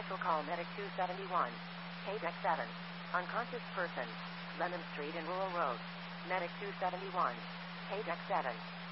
Special call Medic 271. Deck 7. Unconscious person. Lemon Street and Rural Road. Medic 271. Deck 7.